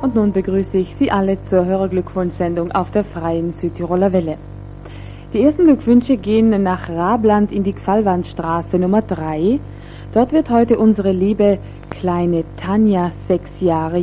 Und nun begrüße ich Sie alle zur Hörerglückwunschsendung auf der Freien Südtiroler Welle. Die ersten Glückwünsche gehen nach Rabland in die Gfallwandstraße Nummer 3. Dort wird heute unsere liebe kleine Tanja 6 Jahre